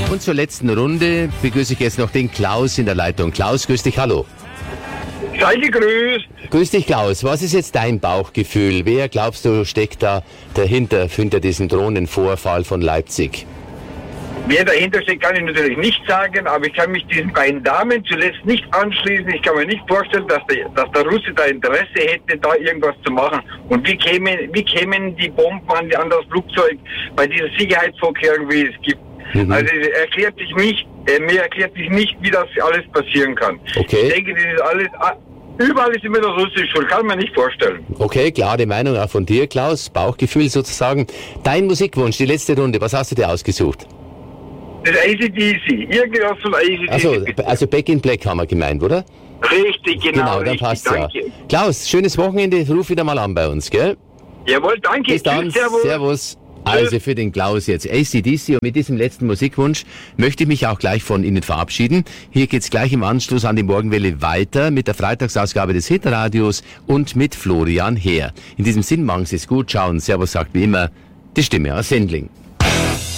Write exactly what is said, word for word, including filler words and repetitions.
Und zur letzten Runde begrüße ich jetzt noch den Klaus in der Leitung. Klaus, grüß dich, hallo. Sei gegrüßt. Grüß dich, Klaus. Was ist jetzt dein Bauchgefühl? Wer, glaubst du, steckt da dahinter, hinter diesem Drohnenvorfall von Leipzig? Wer dahinter steckt, kann ich natürlich nicht sagen, aber ich kann mich diesen beiden Damen zuletzt nicht anschließen. Ich kann mir nicht vorstellen, dass der, dass der Russe da Interesse hätte, da irgendwas zu machen. Und wie kämen, wie kämen die Bomben an, an das Flugzeug bei dieser Sicherheitsvorkehrung, wie es gibt? Mhm. Also erklärt sich nicht, äh, mir erklärt sich nicht, wie das alles passieren kann. Okay. Ich denke, das ist alles, überall ist immer das Russische schuld, kann man nicht vorstellen. Okay, klare Meinung auch von dir, Klaus, Bauchgefühl sozusagen. Dein Musikwunsch, die letzte Runde, was hast du dir ausgesucht? Das A C D C, irgendwas von A C D C. Also, also Back in Black haben wir gemeint, oder? Richtig, genau. Genau, dann richtig, passt's danke. ja. Klaus, schönes Wochenende, ruf wieder mal an bei uns, gell? Jawohl, danke. Bis dann, Tschüss, servus. servus. Also für den Klaus jetzt A C D C, und mit diesem letzten Musikwunsch möchte ich mich auch gleich von Ihnen verabschieden. Hier geht's gleich im Anschluss an die Morgenwelle weiter mit der Freitagsausgabe des Hitradios und mit Florian Heer. In diesem Sinn, machen Sie es gut, schauen, servus sagt wie immer die Stimme aus Sendling.